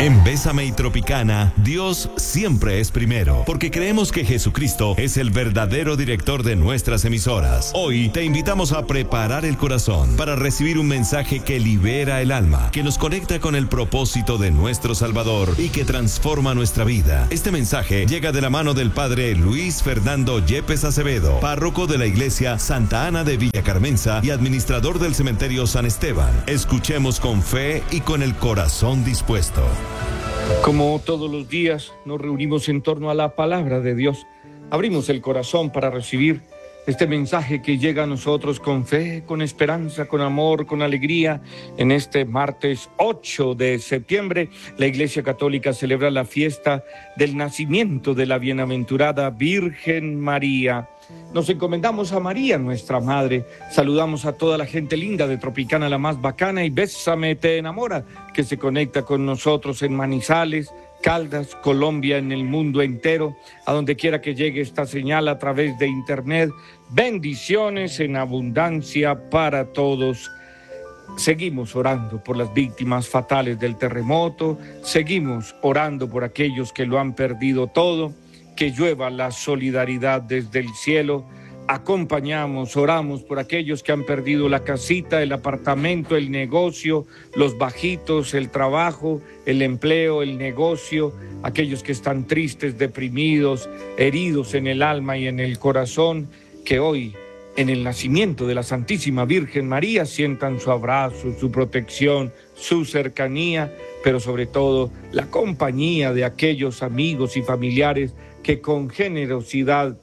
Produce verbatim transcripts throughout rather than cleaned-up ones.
En Bésame y Tropicana, Dios siempre es primero, porque creemos que Jesucristo es el verdadero director de nuestras emisoras. Hoy te invitamos a preparar el corazón para recibir un mensaje que libera el alma, que nos conecta con el propósito de nuestro Salvador y que transforma nuestra vida. Este mensaje llega de la mano del Padre Luis Fernando Yepes Acevedo, párroco de la Iglesia Santa Ana de Villa Carmenza y administrador del Cementerio San Esteban. Escuchemos con fe y con el corazón dispuesto. Como todos los días, nos reunimos en torno a la palabra de Dios. Abrimos el corazón para recibir este mensaje que llega a nosotros con fe, con esperanza, con amor, con alegría. En este martes ocho de septiembre, la Iglesia Católica celebra la fiesta del nacimiento de la bienaventurada Virgen María. Nos encomendamos a María, nuestra Madre. Saludamos a toda la gente linda de Tropicana, la más bacana, y Bésame te enamora, que se conecta con nosotros en Manizales, Caldas, Colombia, en el mundo entero, a donde quiera que llegue esta señal a través de internet. Bendiciones en abundancia para todos. Seguimos orando por las víctimas fatales del terremoto, seguimos orando por aquellos que lo han perdido todo. Que llueva la solidaridad desde el cielo. Acompañamos, oramos por aquellos que han perdido la casita, el apartamento, el negocio, los bajitos, el trabajo, el empleo, el negocio, aquellos que están tristes, deprimidos, heridos en el alma y en el corazón, que hoy, en el nacimiento de la Santísima Virgen María, sientan su abrazo, su protección, su cercanía, pero sobre todo la compañía de aquellos amigos y familiares que con generosidad,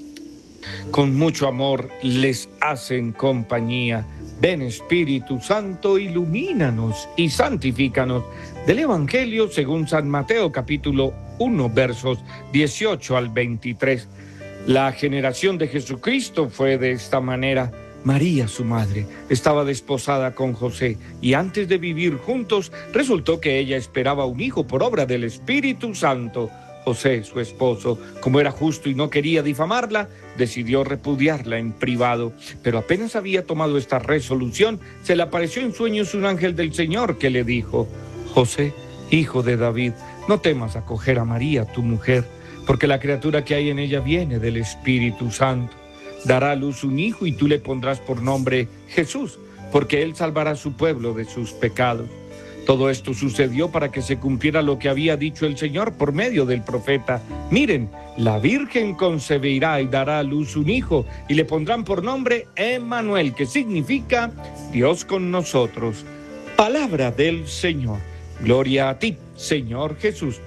con mucho amor, les hacen compañía. Ven, Espíritu Santo, ilumínanos y santifícanos. Del Evangelio según San Mateo, capítulo uno, versos dieciocho al veintitrés. La generación de Jesucristo fue de esta manera. María, su madre, estaba desposada con José, y antes de vivir juntos, resultó que ella esperaba un hijo por obra del Espíritu Santo. José, su esposo, como era justo y no quería difamarla, decidió repudiarla en privado. Pero apenas había tomado esta resolución, se le apareció en sueños un ángel del Señor que le dijo: José, hijo de David, no temas acoger a María, tu mujer, porque la criatura que hay en ella viene del Espíritu Santo. Dará a luz un hijo y tú le pondrás por nombre Jesús, porque él salvará a su pueblo de sus pecados. Todo esto sucedió para que se cumpliera lo que había dicho el Señor por medio del profeta. Miren, la Virgen concebirá y dará a luz un hijo, y le pondrán por nombre Emmanuel, que significa Dios con nosotros. Palabra del Señor. Gloria a ti, Señor Jesús.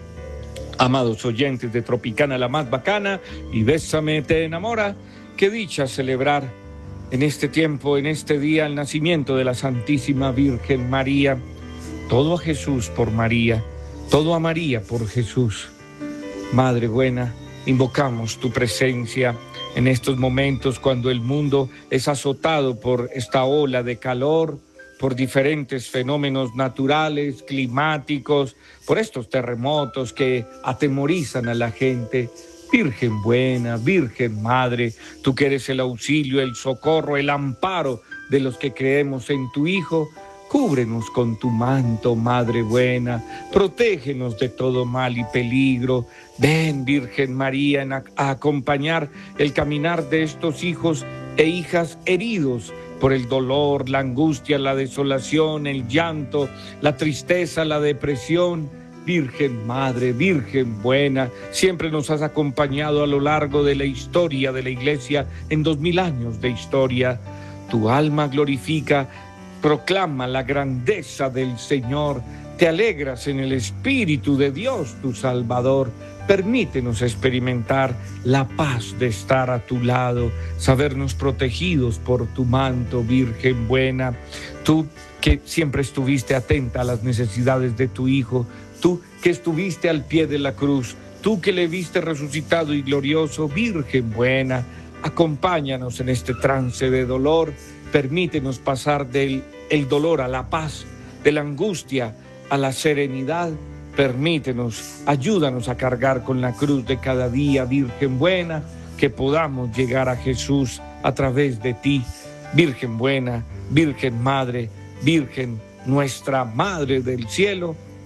Amados oyentes de Tropicana, la más bacana, y Bésame te enamora, qué dicha celebrar en este tiempo, en este día, el nacimiento de la Santísima Virgen María. Todo a Jesús por María, todo a María por Jesús. Madre buena, invocamos tu presencia en estos momentos cuando el mundo es azotado por esta ola de calor, por diferentes fenómenos naturales, climáticos, por estos terremotos que atemorizan a la gente. Virgen buena, Virgen Madre, tú que eres el auxilio, el socorro, el amparo de los que creemos en tu Hijo, cúbrenos con tu manto, Madre buena, protégenos de todo mal y peligro. Ven, Virgen María, a, a acompañar el caminar de estos hijos e hijas heridos por el dolor, la angustia, la desolación, el llanto, la tristeza, la depresión. Virgen Madre, Virgen buena, siempre nos has acompañado a lo largo de la historia de la Iglesia, en dos mil años de historia. Tu alma glorifica, proclama la grandeza del Señor, te alegras en el Espíritu de Dios, tu Salvador. Permítenos experimentar la paz de estar a tu lado, sabernos protegidos por tu manto, Virgen buena. Tú que siempre estuviste atenta a las necesidades de tu Hijo, tú que estuviste al pie de la cruz, tú que le viste resucitado y glorioso, Virgen buena, acompáñanos en este trance de dolor. Permítenos pasar del el dolor a la paz, de la angustia a la serenidad. Permítenos, ayúdanos a cargar con la cruz de cada día, Virgen buena, que podamos llegar a Jesús a través de ti. Virgen buena, Virgen Madre, Virgen nuestra Madre del Cielo,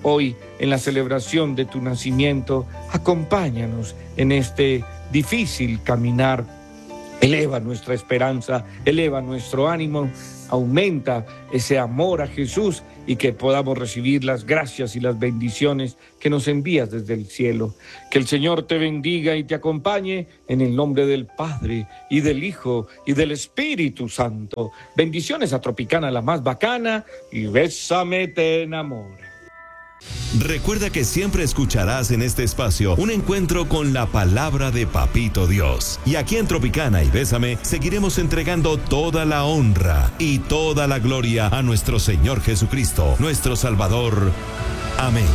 Hoy, en la celebración de tu nacimiento, acompáñanos en este difícil caminar. Eleva nuestra esperanza, eleva nuestro ánimo, aumenta ese amor a Jesús y que podamos recibir las gracias y las bendiciones que nos envías desde el cielo. Que el Señor te bendiga y te acompañe en el nombre del Padre y del Hijo y del Espíritu Santo. Bendiciones a Tropicana, la más bacana, y Bésame te enamora. Recuerda que siempre escucharás en este espacio un encuentro con la palabra de Papito Dios. Y aquí en Tropicana y Bésame seguiremos entregando toda la honra y toda la gloria a nuestro Señor Jesucristo, nuestro Salvador. Amén.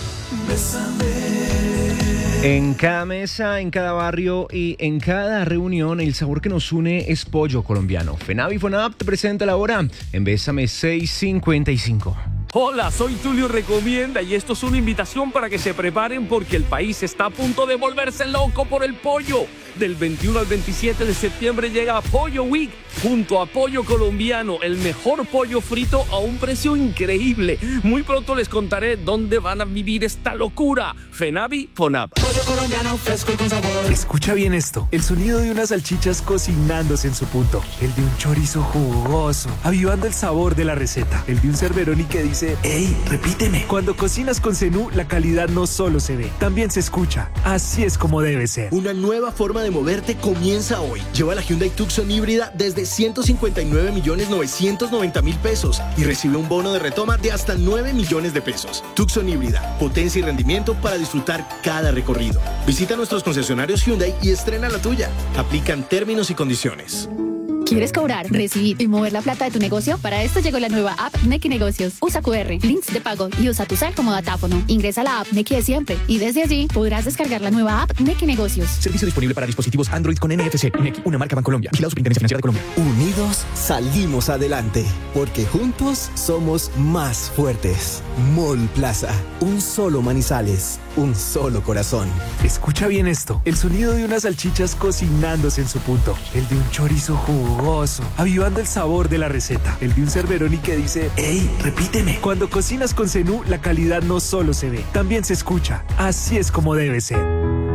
Bésame. En cada mesa, en cada barrio y en cada reunión, el sabor que nos une es pollo colombiano. FENAVI FONAP te presenta la hora en Bésame seis cincuenta y cinco. Hola, soy Tulio Recomienda y esto es una invitación para que se preparen porque el país está a punto de volverse loco por el pollo. Del veintiuno al veintisiete de septiembre llega Pollo Week junto a Pollo Colombiano, el mejor pollo frito a un precio increíble. Muy pronto les contaré dónde van a vivir esta locura. FENAVI FONAP. Pollo colombiano fresco y con sabor. Escucha bien esto, el sonido de unas salchichas cocinándose en su punto, el de un chorizo jugoso, avivando el sabor de la receta, el de un Cerberoni que dice, ¡ey, repíteme! Cuando cocinas con Zenú, la calidad no solo se ve, también se escucha. Así es como debe ser. Una nueva forma de moverte comienza hoy. Lleva la Hyundai Tucson híbrida desde ciento cincuenta y nueve millones novecientos noventa mil pesos y recibe un bono de retoma de hasta nueve millones de pesos. Tucson híbrida, potencia y rendimiento para disfrutar cada recorrido. Visita nuestros concesionarios Hyundai y estrena la tuya. Aplican términos y condiciones. ¿Quieres cobrar, recibir y mover la plata de tu negocio? Para esto llegó la nueva app Nequi Negocios. Usa cu erre, links de pago y usa tu cel como datáfono. Ingresa a la app Nequi de siempre y desde allí podrás descargar la nueva app Nequi Negocios. Servicio disponible para dispositivos Android con N F C. Nequi, una marca Bancolombia. Vigilado Superintendencia Financiera de Colombia. Unidos salimos adelante, porque juntos somos más fuertes. Mall Plaza, un solo Manizales, un solo corazón. Escucha bien esto, el sonido de unas salchichas cocinándose en su punto, el de un chorizo jugoso, avivando el sabor de la receta, el de un Cerberoni que dice, ¡ey, repíteme! Cuando cocinas con Zenú, la calidad no solo se ve, también se escucha. Así es como debe ser.